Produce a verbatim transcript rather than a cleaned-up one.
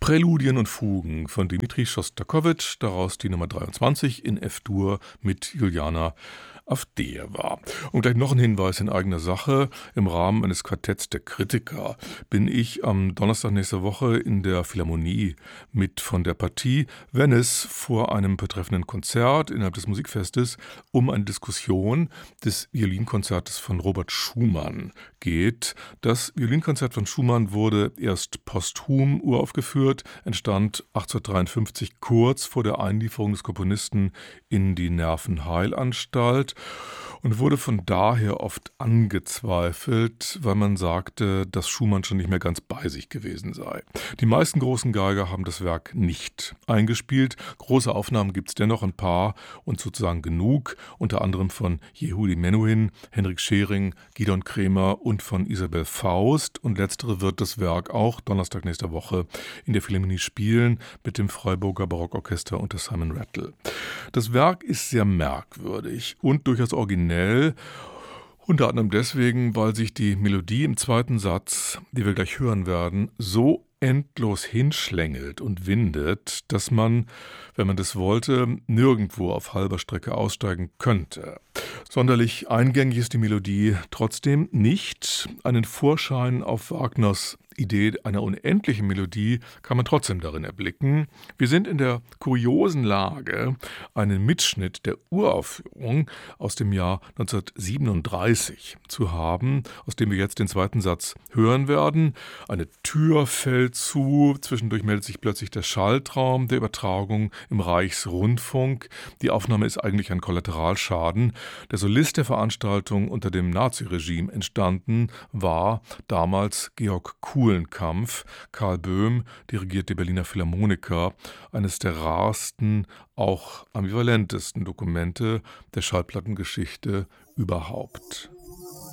Präludien und Fugen von Dmitri Schostakowitsch, daraus die Nummer dreiundzwanzig in F-Dur mit Juliana Avdejewa. Und gleich noch ein Hinweis in eigener Sache. Im Rahmen eines Quartetts der Kritiker bin ich am Donnerstag nächster Woche in der Philharmonie mit von der Partie, wenn es vor einem betreffenden Konzert innerhalb des Musikfestes um eine Diskussion des Violinkonzertes von Robert Schumann geht. Das Violinkonzert von Schumann wurde erst posthum uraufgeführt, entstand achtzehnhundertdreiundfünfzig kurz vor der Einlieferung des Komponisten in die Nervenheilanstalt und wurde von daher oft angezweifelt, weil man sagte, dass Schumann schon nicht mehr ganz bei sich gewesen sei. Die meisten großen Geiger haben das Werk nicht eingespielt. Große Aufnahmen gibt es dennoch ein paar und sozusagen genug, unter anderem von Yehudi Menuhin, Henrik Schering, Gidon Kremer und von Isabel Faust. Und letztere wird das Werk auch Donnerstag nächster Woche in der Philharmonie spielen mit dem Freiburger Barockorchester unter Simon Rattle. Das Werk ist sehr merkwürdig und durchaus originell, unter anderem deswegen, weil sich die Melodie im zweiten Satz, die wir gleich hören werden, so endlos hinschlängelt und windet, dass man, wenn man das wollte, nirgendwo auf halber Strecke aussteigen könnte. Sonderlich eingängig ist die Melodie trotzdem nicht. Einen Vorschein auf Wagners Idee einer unendlichen Melodie kann man trotzdem darin erblicken. Wir sind in der kuriosen Lage, einen Mitschnitt der Uraufführung aus dem Jahr neunzehnhundertsiebenunddreißig zu haben, aus dem wir jetzt den zweiten Satz hören werden. Eine Tür fällt zu, zwischendurch meldet sich plötzlich der Schalltraum der Übertragung im Reichsrundfunk. Die Aufnahme ist eigentlich ein Kollateralschaden. Der Solist der Veranstaltung unter dem Naziregime entstanden war damals Georg Kuhlenkampff. Karl Böhm dirigiert die Berliner Philharmoniker, eines der rarsten, auch ambivalentesten Dokumente der Schallplattengeschichte überhaupt.